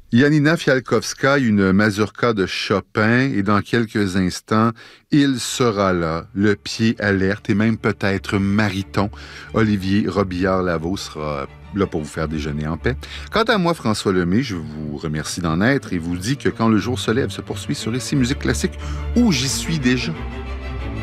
Janina Fialkowska, une mazurka de Chopin, et dans quelques instants, il sera là, le pied alerte et même peut-être mariton. Olivier Robillard-Lavaux sera là pour vous faire déjeuner en paix. Quant à moi, François Lemay, je vous remercie d'en être et vous dis que quand le jour se lève se poursuit sur Ici Musique Classique, où j'y suis déjà.